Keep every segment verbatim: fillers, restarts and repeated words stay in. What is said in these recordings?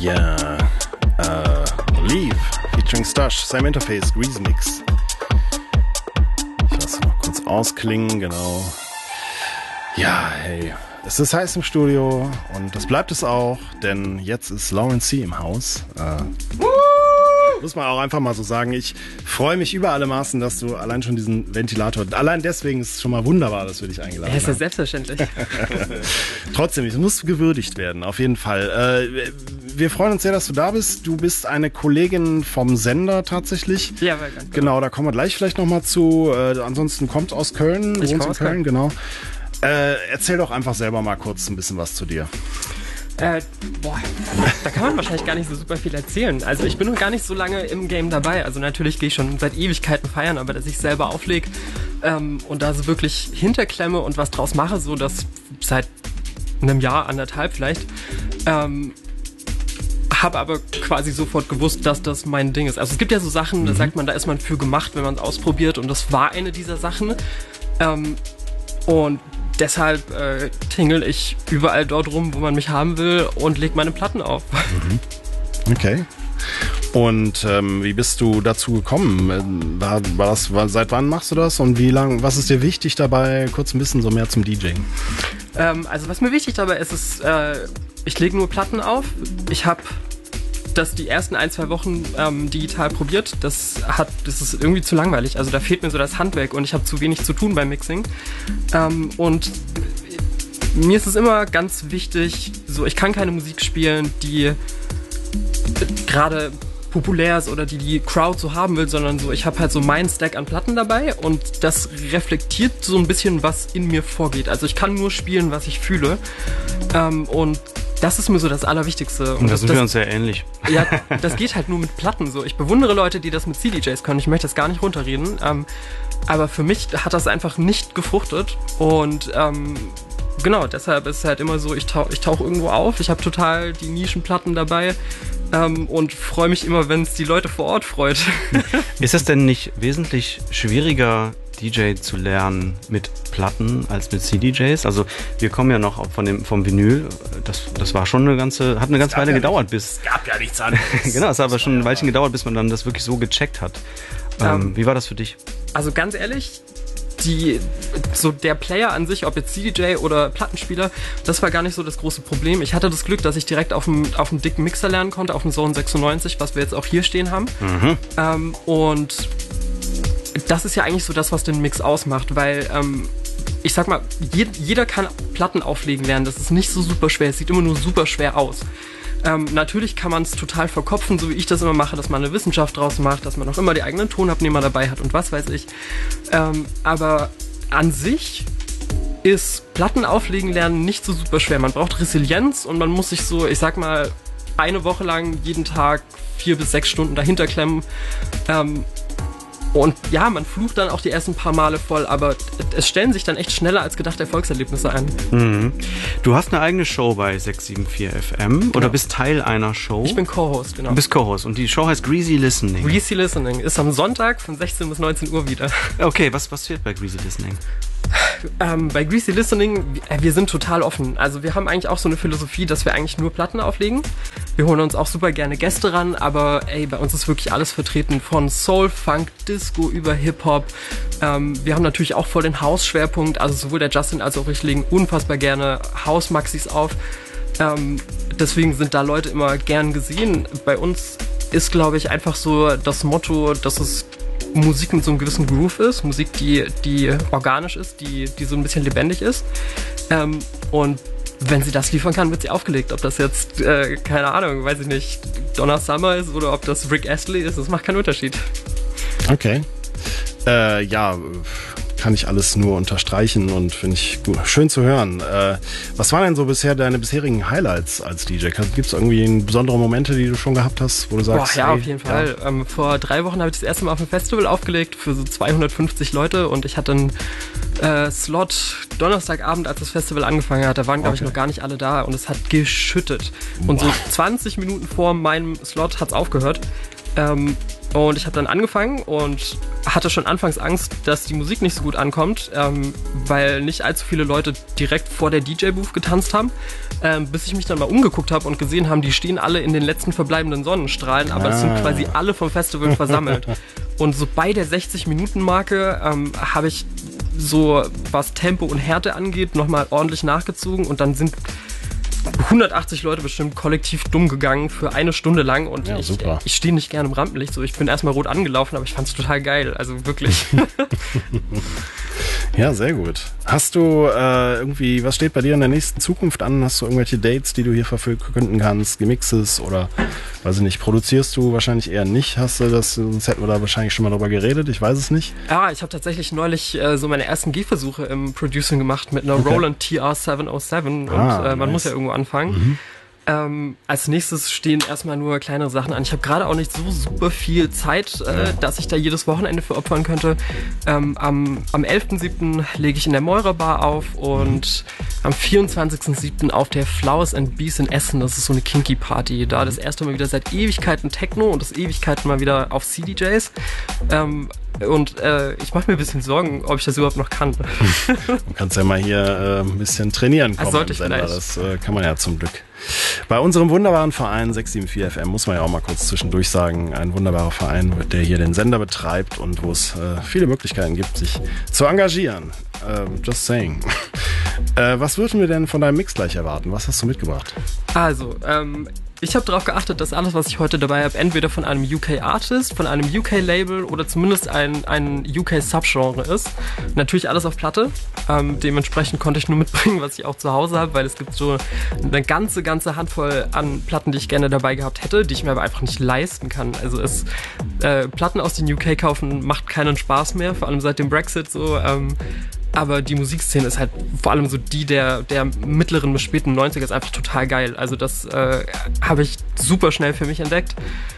Ja, äh, Leave, featuring Stash, Same Interface, Greasy Mix. Ich lasse noch kurz ausklingen, genau. Ja, hey, es ist heiß im Studio und das bleibt es auch, denn jetzt ist Lauren C. im Haus. Äh, muss man auch einfach mal so sagen. Ich freue mich über alle Maßen, dass du allein schon diesen Ventilator, allein deswegen ist es schon mal wunderbar, dass wir dich eingeladen haben. Ja, ist ja selbstverständlich. Trotzdem, es muss gewürdigt werden, auf jeden Fall. Äh, wir freuen uns sehr, dass du da bist. Du bist eine Kollegin vom Sender tatsächlich. Ja, weil ganz genau, da kommen wir gleich vielleicht nochmal zu. Äh, ansonsten kommt aus Köln, Ich wohnst komm in aus Köln, Köln. genau. Äh, erzähl doch einfach selber mal kurz ein bisschen was zu dir. Äh, boah, da kann man wahrscheinlich gar nicht so super viel erzählen. Also ich bin noch gar nicht so lange im Game dabei. Also natürlich gehe ich schon seit Ewigkeiten feiern, aber dass ich selber auflege ähm, und da so wirklich hinterklemme und was draus mache, so das seit einem Jahr, anderthalb vielleicht, ähm, habe aber quasi sofort gewusst, dass das mein Ding ist. Also es gibt ja so Sachen, mhm. da sagt man, da ist man für gemacht, wenn man es ausprobiert, und das war eine dieser Sachen. Ähm, und deshalb äh, tingle ich überall dort rum, wo man mich haben will, und leg meine Platten auf. Mhm. Okay. Und ähm, wie bist du dazu gekommen? War, war das, war, seit wann machst du das und wie lang? Was ist dir wichtig dabei? Kurz ein bisschen so mehr zum DJing. Ähm, also was mir wichtig dabei ist, ist, äh, ich lege nur Platten auf. Ich habe das die ersten ein, zwei Wochen ähm, digital probiert. Das hat, das ist irgendwie zu langweilig. Also da fehlt mir so das Handwerk und ich habe zu wenig zu tun beim Mixing. Ähm, und mir ist es immer ganz wichtig, so, ich kann keine Musik spielen, die gerade populär ist oder die die Crowd so haben will, sondern so, ich habe halt so meinen Stack an Platten dabei und das reflektiert so ein bisschen, was in mir vorgeht. Also ich kann nur spielen, was ich fühle. Ähm, und das ist mir so das Allerwichtigste. Und da sind das, wir uns sehr ähnlich. Ja, das geht halt nur mit Platten so. Ich bewundere Leute, die das mit C D Js können. Ich möchte das gar nicht runterreden. Ähm, aber für mich hat das einfach nicht gefruchtet. Und ähm, genau, deshalb ist es halt immer so, ich, tauch, ich tauche irgendwo auf. Ich habe total die Nischenplatten dabei. Ähm, und freue mich immer, wenn es die Leute vor Ort freut. Ist es denn nicht wesentlich schwieriger, D J zu lernen mit Platten als mit C D Js? Also wir kommen ja noch von dem, vom Vinyl. Das, das war schon eine ganze, hat eine ganze Weile ja gedauert, nicht, bis... Es gab ja nichts anderes. Genau, es hat aber schon ein Weilchen gedauert, bis man dann das wirklich so gecheckt hat. Ähm, Ähm, wie war das für dich? Also ganz ehrlich, die, so der Player an sich, ob jetzt C D J oder Plattenspieler, das war gar nicht so das große Problem. Ich hatte das Glück, dass ich direkt auf dem, auf dem dicken Mixer lernen konnte, auf dem Zone sechsundneunzig, was wir jetzt auch hier stehen haben. Mhm. Ähm, und das ist ja eigentlich so das, was den Mix ausmacht, weil ähm, ich sag mal, je, jeder kann Platten auflegen lernen. Das ist nicht so super schwer. Es sieht immer nur super schwer aus. Ähm, natürlich kann man es total verkopfen, so wie ich das immer mache, dass man eine Wissenschaft draus macht, dass man auch immer die eigenen Tonabnehmer dabei hat und was weiß ich. Ähm, aber an sich ist Platten auflegen lernen nicht so super schwer. Man braucht Resilienz und man muss sich so, ich sag mal, eine Woche lang jeden Tag vier bis sechs Stunden dahinter klemmen. Ähm, Und ja, man flucht dann auch die ersten paar Male voll, aber es stellen sich dann echt schneller als gedacht Erfolgserlebnisse ein. Mhm. Du hast eine eigene Show bei sechs sieben vier F M oder Ja. bist Teil einer Show? Ich bin Co-Host, genau. Du bist Co-Host und die Show heißt Greasy Listening. Greasy Listening ist am Sonntag von sechzehn bis neunzehn Uhr wieder. Okay, was passiert bei Greasy Listening? Ähm, bei Greasy Listening, äh, wir sind total offen. Also wir haben eigentlich auch so eine Philosophie, dass wir eigentlich nur Platten auflegen. Wir holen uns auch super gerne Gäste ran, aber ey, bei uns ist wirklich alles vertreten, von Soul, Funk, Disco über Hip-Hop. Ähm, wir haben natürlich auch voll den House-Schwerpunkt, also sowohl der Justin als auch ich legen unfassbar gerne House-Maxis auf. Ähm, deswegen sind da Leute immer gern gesehen. Bei uns ist, glaube ich, einfach so das Motto, dass es Musik mit so einem gewissen Groove ist, Musik, die, die organisch ist, die, die so ein bisschen lebendig ist. Ähm, und wenn sie das liefern kann, wird sie aufgelegt. Ob das jetzt, äh, keine Ahnung, weiß ich nicht, Donna Summer ist oder ob das Rick Astley ist, das macht keinen Unterschied. Okay. Äh, ja, kann ich alles nur unterstreichen und finde ich gut, schön zu hören. Äh, was waren denn so bisher deine bisherigen Highlights als D J? Gibt es irgendwie besondere Momente, die du schon gehabt hast, wo du sagst, Boah, ja, hey, auf jeden Fall. Ja. Ähm, vor drei Wochen habe ich das erste Mal auf einem Festival aufgelegt für so zweihundertfünfzig Leute und ich hatte einen äh, Slot Donnerstagabend, als das Festival angefangen hat. Da waren, glaube Okay. ich, noch gar nicht alle da und es hat geschüttet. Und so Wow. zwanzig Minuten vor meinem Slot hat es aufgehört. Ähm, Und ich habe dann angefangen und hatte schon anfangs Angst, dass die Musik nicht so gut ankommt, ähm, weil nicht allzu viele Leute direkt vor der D J-Booth getanzt haben, ähm, bis ich mich dann mal umgeguckt habe und gesehen haben, die stehen alle in den letzten verbleibenden Sonnenstrahlen, aber es sind quasi alle vom Festival versammelt. Und so bei der sechzig-Minuten-Marke ähm, habe ich so, was Tempo und Härte angeht, nochmal ordentlich nachgezogen und dann sind hundertachtzig Leute bestimmt kollektiv dumm gegangen für eine Stunde lang und ja, ich, ich stehe nicht gerne im Rampenlicht, so ich bin erstmal rot angelaufen, aber ich fand es total geil, also wirklich. Ja, sehr gut. Hast du äh, irgendwie, was steht bei dir in der nächsten Zukunft an? Hast du irgendwelche Dates, die du hier verkünden kannst, Gemixes oder, weiß ich nicht, produzierst du wahrscheinlich eher nicht? Hast du das, sonst hätten wir da wahrscheinlich schon mal drüber geredet, ich weiß es nicht. Ja, ich habe tatsächlich neulich äh, so meine ersten Gehversuche im Producing gemacht mit einer okay. Roland T R sieben null sieben und ah, äh, man nice. muss ja irgendwo anfangen. Mhm. Ähm, als nächstes stehen erstmal nur kleinere Sachen an. Ich habe gerade auch nicht so super viel Zeit, äh, ja. dass ich da jedes Wochenende für opfern könnte. Ähm, am am elften siebten lege ich in der Meurer Bar auf und mhm. am vierundzwanzigsten siebten auf der Flowers and Bees in Essen. Das ist so eine Kinky Party. Da das erste Mal wieder seit Ewigkeiten Techno und das Ewigkeiten mal wieder auf C D Js. Ähm, Und äh, ich mache mir ein bisschen Sorgen, ob ich das überhaupt noch kann. Du kannst ja mal hier äh, ein bisschen trainieren kommen. Das sollte ich Sender. vielleicht. Das äh, kann man ja zum Glück. Bei unserem wunderbaren Verein sechs sieben vier F M muss man ja auch mal kurz zwischendurch sagen, ein wunderbarer Verein, der hier den Sender betreibt und wo es äh, viele Möglichkeiten gibt, sich zu engagieren. Äh, just saying. Äh, was würden wir denn von deinem Mix gleich erwarten? Was hast du mitgebracht? Also, ähm, ich habe darauf geachtet, dass alles, was ich heute dabei habe, entweder von einem U K-Artist, von einem U K-Label oder zumindest ein, ein U K-Subgenre ist. Natürlich alles auf Platte. Ähm, dementsprechend konnte ich nur mitbringen, was ich auch zu Hause habe, weil es gibt so eine ganze, ganze Handvoll an Platten, die ich gerne dabei gehabt hätte, die ich mir aber einfach nicht leisten kann. Also es, äh, Platten aus den U K kaufen macht keinen Spaß mehr, vor allem seit dem Brexit so. Ähm, Aber die Musikszene ist halt vor allem so die der, der mittleren bis späten neunziger ist einfach total geil. Also das äh, habe ich super schnell für mich entdeckt.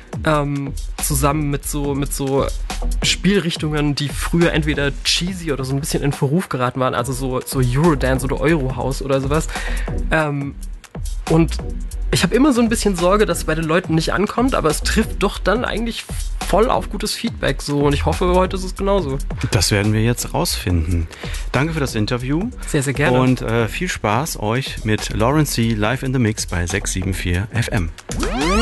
Ähm, zusammen mit so, mit so Spielrichtungen, die früher entweder cheesy oder so ein bisschen in Verruf geraten waren. Also so, so Eurodance oder Eurohouse oder sowas. Ähm, und ich habe immer so ein bisschen Sorge, dass es bei den Leuten nicht ankommt, aber es trifft doch dann eigentlich voll auf gutes Feedback so und ich hoffe, heute ist es genauso. Das werden wir jetzt rausfinden. Danke für das Interview. Sehr, sehr gerne. Und äh, viel Spaß euch mit Lauren C. live in the Mix bei sechs sieben vier F M.